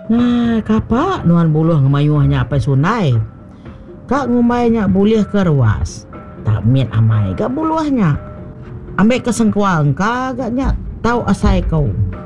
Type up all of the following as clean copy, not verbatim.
Nah, kapak nuan buluh ngemayuhnya apa sunai. Kak ngumaynya boleh ke ruas. Tak miet amai gak buluhnya. Ambek kesengkuang kagaknya tahu asai kau.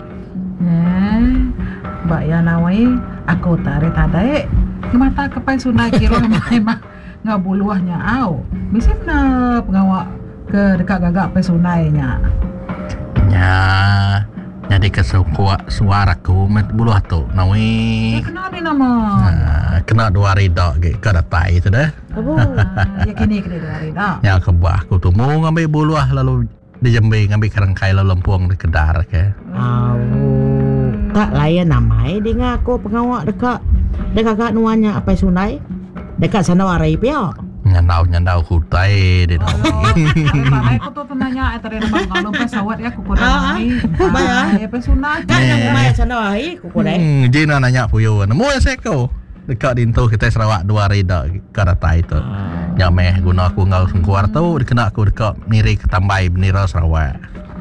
Mbak ya nawai aku tarik tadai mata kepai sunai kira mah nggak buluahnya au. Bisa na pengawak ke dekat gagak pe sunainya. Ya, jadi suaraku met buluh tu nawi. Kenal ni nama. Kena 2 hari dah ke datai tu dah. Ya kini kena 2 hari dah. Ya kebah aku tu mau ngambil buluah lalu di Jambi ngambil kerangkai lalu lempung di Kedar ke. Tak layan namai dengan aku pengawak dekat kak nuannya apa sunai. Dekat sana warai pia. Nyandau hutai di nawi. Aku tu tanya tadi nama kalau pesawat ya kuku dah ni. Ya pesunai. Kan yang mai sana warai kuku dah. Jina nanya puyo. Nemu seko. Dekat dintu kita Sarawak 2 hari dah karatai tu. Yang meh guna aku ngau sengkuar tu dikena aku dekat niri ketambai bendera Sarawak.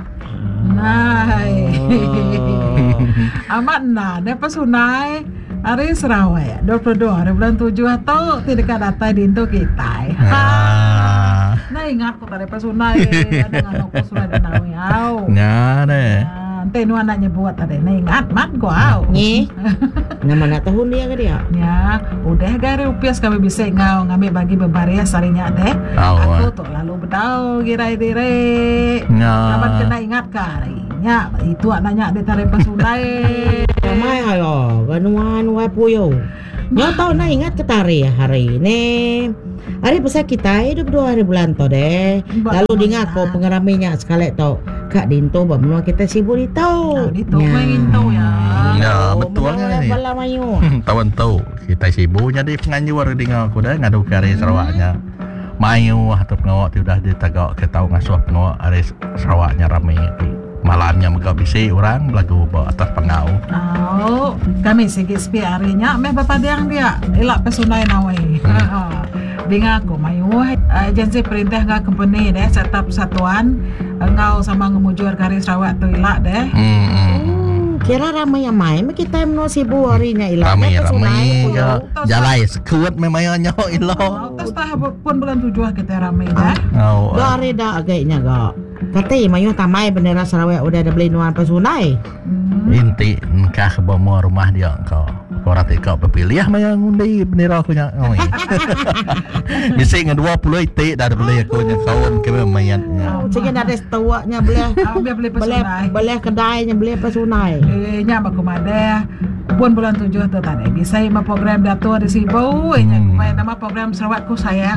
Nai. Amat nah depa sunai hari Sarawak 22 hari bulan 7 atau tidak datai dintu kita. Nah ingat ko tadi pa sunai dengan aku sunai danau au. Nya deh. Ante nu anaknya buat tadi. Nah ingat mat ko au. Ni. Nama nak tahun dia ke dia? Ya, udah gari upias kami bisa ngau ngambil bagi bebaria sarinya deh. Aku tu lalu bedau girai-girai. Kapan kena ingat karinya itu anaknya di tarik pesunai. Ramai ayo, ganuan wai puyo. Nyo tahu nak ingat ke tari hari ni. Hari besar kita hidup 2 hari bulan tu deh. Lalu dengar kau pengeraminya sekali tau. Kak Dinto bamnu kita sibuk di tau. Di tau main tau ya. Ya betulnya ni. Bala mayu. Tawan tahu kita sibuknya di penganjur dengar aku dah ngadu ke hari Sarawaknya. Mayu atau pengawak tu dah ditagak ke tahu ngasuh pengawak hari Sarawaknya ramai. Malamnya mereka bisi orang lagu bawa atas pengau. Kami sikit sepi harinya meh bapak dia elak pesunai nawai. Dengan aku mayu agensi perintah ngah company deh serta persatuan engau sama ngemujur kari Sarawak tu elak deh. Kira ramai yang main kita meno sibuk harinya elak. Ramai jalai sekuat memangnya elok. Terus dah pun bulan 7 kita ramai dah. Hari dah agaknya gak. Kata mayu tamai bendera Sarawak udah ada beli nuan pesunai. Inti engkau ke bawah rumah dia engkau. Kau rati kau berpilih maya ngundi bendera aku nya. Mesti dengan 20 itik dah beli aku nya kawan ke mayatnya. Jangan ada setuaknya beli kedainya beli pesunai. Nya baku made. Pun bulan 7 tu tadi bisa ima program dato di Sibu nya main nama program Sarawakku sayang.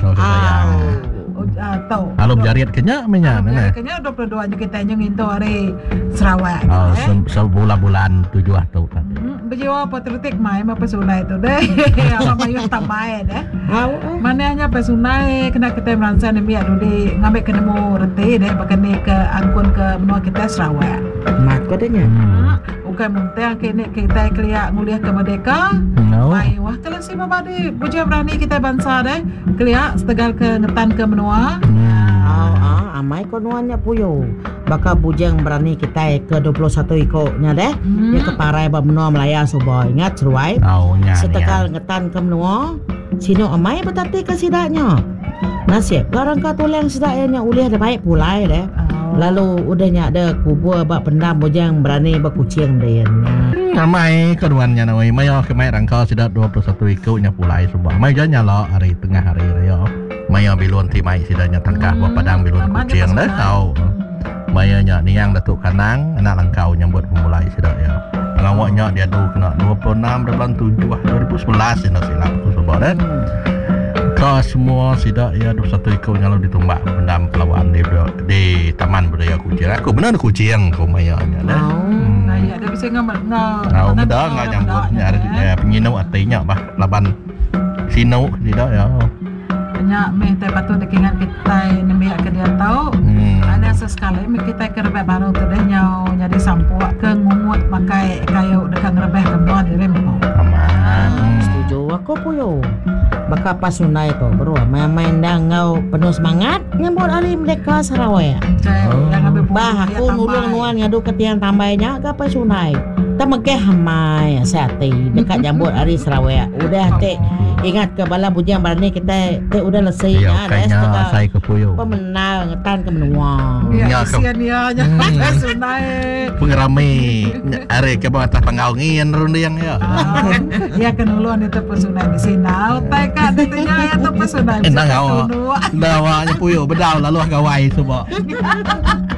Tahu. Kalau berjariat kenya menya mana? Kenya 22 nya kita nyengin tu hari Sarawak. Sebulan 7 atau kan. Berjiwa patriotik mai apa sunai tu deh. Apa mayu tamai deh. Mana hanya pesunai kena kita merasa ni biar di ngambil kena mu reti deh bakane ke angkun ke benua kita Sarawak. Mat kodenya. Bukan muntah kini kita keliak nguliah ke merdeka. Mai wah kalau si bapa di buja berani kita bangsa deh. Keliak setegal ke ngetan ke benua. Amai konuannya puyo. Baka bujang berani kita ke 21 ikutnya deh. Ya ke parai benua Melaya Subah. Ingat seruai. Setegal ngetan ke benua. Sino amai betati ke sidaknya. Nasib garang katuleng sidaknya uliah dah baik pulai deh. Lalu udahnya ada kubur bak pendam bujang berani berkucing dia. Ramai keduannya nawai mayo ke mai rangkau sudah 21 ikutnya pulai Subah. Mai janya lo hari tengah hari raya. Maya bilun ti mai sidanya tangkah buat padang bilun kucing dah tahu. Maya nya niang Datuk Kanang anak langkau nyambut memulai sidak ya. Ngawaknya dia tu kena 26 bulan 7 2011 ya silap aku sebab dah. Kau semua sidak ya 21 ikutnya lo ditumbak pendam pelawan di Taman Budaya Kucing. Aku benar kucing kau maya nya dah. Ya dia bisa ngau beda enggak nyambutnya penyinau artinya bah laban sinau sidak ya. Banyak meh teh patut dekingan kita ni biar ke dia tahu. Ada sesekali meh kita ke rebeh baru tu dah nyau jadi sampua ke ngungut makai kayu dekat rebeh kemua di remo. Setuju aku puyo. Baka pasunai ko bro main dah ngau penuh semangat nyambut hari Merdeka Sarawak. Bah aku ngulung nuan ngadu ketian tambahnya ke pasunai. Temegeh hamai sehati dekat jambut hari Sarawak. Udah tek ingat ke bala bujang berani kita tek udah lesai ya kayaknya saya ke puyo pemenang ngetan ke menua. Ya kesian dia nya sunai. Pengerami are ke bawah atas pangaungian rundiang ya. Ya kenuluan itu pesunai di sini. Utai kan itu nya itu pesunai. Enang awak. Dawanya puyo bedal lalu gawai semua.